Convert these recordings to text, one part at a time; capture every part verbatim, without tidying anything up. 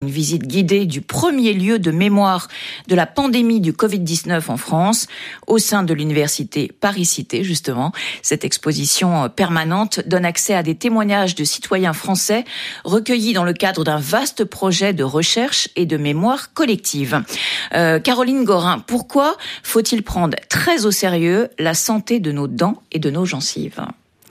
une visite guidée du premier lieu de mémoire de la pandémie du covid dix-neuf en France, au sein de l'université Paris-Cité, justement. Cette exposition permanente donne accès à des témoignages de citoyens français recueillis dans le cadre d'un vaste projet de recherche et de mémoire collective. Euh, Caroline Gorin, pourquoi faut-il prendre très au sérieux la santé de nos dents et de nos gencives ?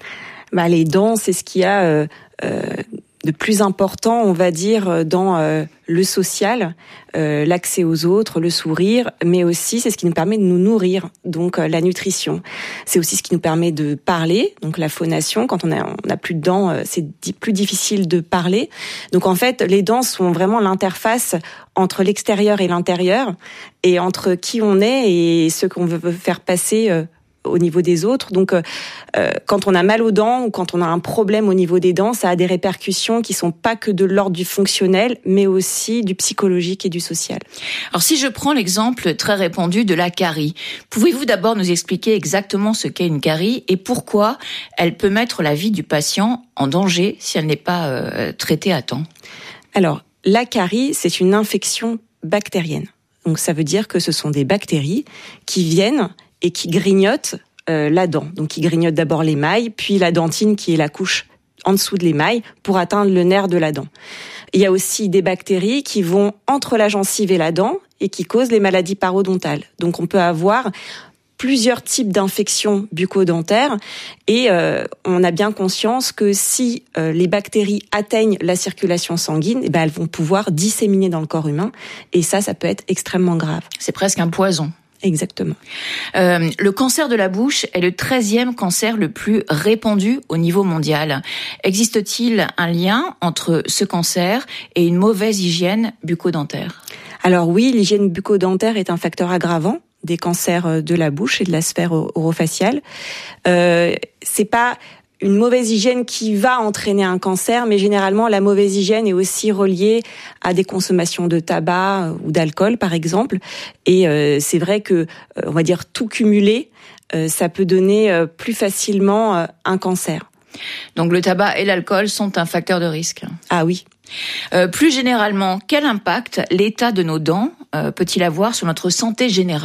Bah, les dents, c'est ce qu'il y a euh, euh, de plus important, on va dire, dans euh, le social, euh, l'accès aux autres, le sourire, mais aussi c'est ce qui nous permet de nous nourrir, donc euh, la nutrition. C'est aussi ce qui nous permet de parler, donc la phonation. Quand on a, on a plus de dents, euh, c'est di- plus difficile de parler. Donc en fait, les dents sont vraiment l'interface entre l'extérieur et l'intérieur, et entre qui on est et ce qu'on veut faire passer euh, au niveau des autres. Donc, euh, quand on a mal aux dents ou quand on a un problème au niveau des dents, ça a des répercussions qui sont pas que de l'ordre du fonctionnel, mais aussi du psychologique et du social. Alors, si je prends l'exemple très répandu de la carie, pouvez-vous d'abord nous expliquer exactement ce qu'est une carie et pourquoi elle peut mettre la vie du patient en danger si elle n'est pas euh, traitée à temps ? Alors, la carie, c'est une infection bactérienne. Donc, ça veut dire que ce sont des bactéries qui viennent et qui grignotent euh, la dent. Donc, qui grignotent d'abord l'émail, puis la dentine qui est la couche en dessous de l'émail pour atteindre le nerf de la dent. Il y a aussi des bactéries qui vont entre la gencive et la dent et qui causent les maladies parodontales. Donc, on peut avoir plusieurs types d'infections bucco-dentaires et euh, on a bien conscience que si euh, les bactéries atteignent la circulation sanguine, eh ben, elles vont pouvoir disséminer dans le corps humain et ça, ça peut être extrêmement grave. C'est presque un poison. Exactement. Euh, le cancer de la bouche est le treizième cancer le plus répandu au niveau mondial. Existe-t-il un lien entre ce cancer et une mauvaise hygiène bucco-dentaire ? Alors oui, l'hygiène bucco-dentaire est un facteur aggravant des cancers de la bouche et de la sphère orofaciale. Euh, c'est pas une mauvaise hygiène qui va entraîner un cancer, mais généralement la mauvaise hygiène est aussi reliée à des consommations de tabac ou d'alcool par exemple. Et euh, c'est vrai que, euh, on va dire tout cumulé, euh, ça peut donner euh, plus facilement euh, un cancer. Donc le tabac et l'alcool sont un facteur de risque. Ah oui. Euh, plus généralement, quel impact l'état de nos dents euh, peut-il avoir sur notre santé générale ?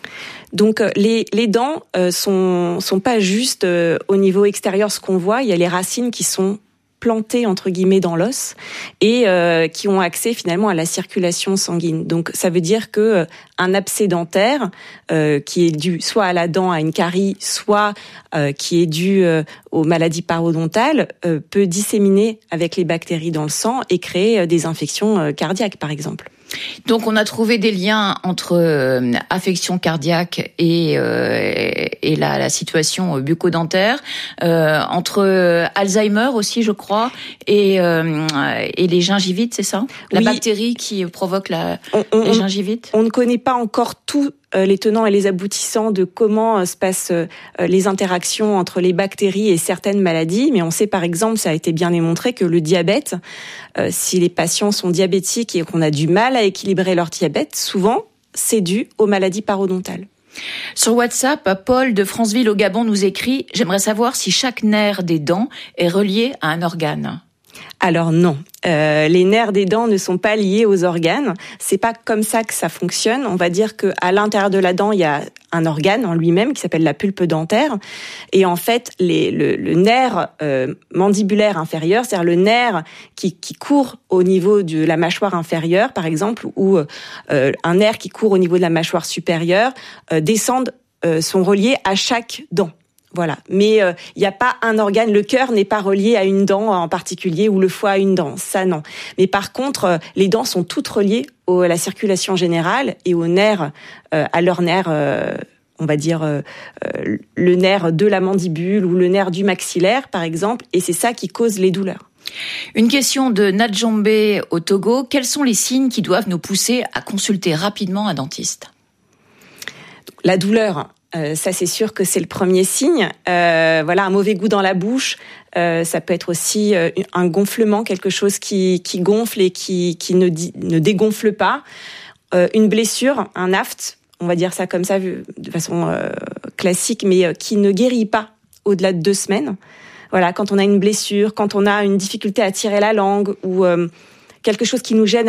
Donc les les dents euh, sont sont pas juste euh, au niveau extérieur ce qu'on voit, il y a les racines qui sont plantées entre guillemets dans l'os et euh, qui ont accès finalement à la circulation sanguine. Donc ça veut dire que euh, un abcès dentaire euh, qui est dû soit à la dent, à une carie, soit euh, qui est dû euh, aux maladies parodontales euh, peut disséminer avec les bactéries dans le sang et créer euh, des infections euh, cardiaques par exemple. Donc on a trouvé des liens entre euh, affection cardiaque et euh, et la, la situation bucco-dentaire, euh, entre euh, Alzheimer aussi je crois et euh, et les gingivites, c'est ça ? La oui. bactérie qui provoque la on, on, les gingivites ? On ne connaît pas encore tout euh, les tenants et les aboutissants de comment euh, se passent euh, les interactions entre les bactéries et certaines maladies, mais on sait par exemple, ça a été bien démontré, que le diabète, euh, si les patients sont diabétiques et qu'on a du mal à équilibrer leur diabète, souvent c'est dû aux maladies parodontales. Sur WhatsApp, Paul de Franceville au Gabon nous écrit « J'aimerais savoir si chaque nerf des dents est relié à un organe ». Alors non, euh, les nerfs des dents ne sont pas liés aux organes. C'est pas comme ça que ça fonctionne. On va dire que à l'intérieur de la dent, il y a un organe en lui-même qui s'appelle la pulpe dentaire. Et en fait, les, le, le nerf euh, mandibulaire inférieur, c'est-à-dire le nerf qui, qui court au niveau de la mâchoire inférieure, par exemple, ou euh, un nerf qui court au niveau de la mâchoire supérieure, euh, descendent, euh, sont reliés à chaque dent. Voilà, mais il euh, n'y a pas un organe, le cœur n'est pas relié à une dent en particulier ou le foie à une dent, ça non. Mais par contre, euh, les dents sont toutes reliées au, à la circulation générale et aux nerfs, euh, à leurs nerfs, euh, on va dire euh, euh, le nerf de la mandibule ou le nerf du maxillaire par exemple, et c'est ça qui cause les douleurs. Une question de Nadjombe au Togo, quels sont les signes qui doivent nous pousser à consulter rapidement un dentiste ? La douleur. Euh, ça, c'est sûr que c'est le premier signe. Euh, voilà, un mauvais goût dans la bouche. Euh, ça peut être aussi euh, un gonflement, quelque chose qui, qui gonfle et qui, qui ne, di- ne dégonfle pas. Euh, une blessure, un aft, on va dire ça comme ça, de façon euh, classique, mais euh, qui ne guérit pas au-delà de deux semaines. Voilà, quand on a une blessure, quand on a une difficulté à tirer la langue ou euh, quelque chose qui nous gêne